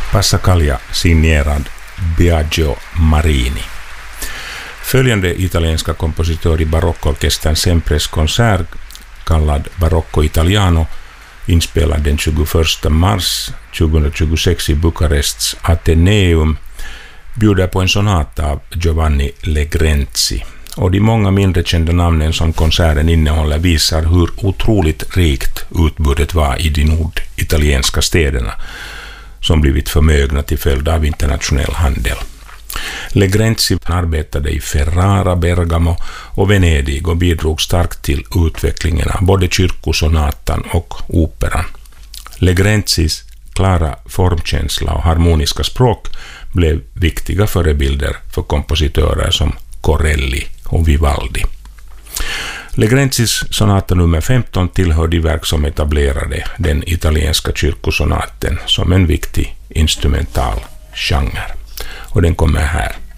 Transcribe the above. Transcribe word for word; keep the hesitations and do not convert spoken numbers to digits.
Passacaglia signerad Biagio Marini. Följande italienska kompositör i barockorkestern Sempres konsert, kallad Barocco Italiano, inspelad den tjugoförsta mars tjugohundratjugosex i Bukarests Ateneum, bjuder på en sonata av Giovanni Legrenzi. Och de många mindre kända namnen som konserten innehåller visar hur otroligt rikt utbudet var i de norditalienska städerna, som blivit förmögna till följd av internationell handel. Legrenzi arbetade i Ferrara, Bergamo och Venedig och bidrog starkt till utvecklingen av både kyrkosonatan och operan. Legrenzis klara formkänsla och harmoniska språk blev viktiga förebilder för kompositörer som Corelli och Vivaldi. Legrenzis sonata nummer femton tillhör de verk som etablerade den italienska kyrkosonaten som en viktig instrumental genre. Och den kommer här.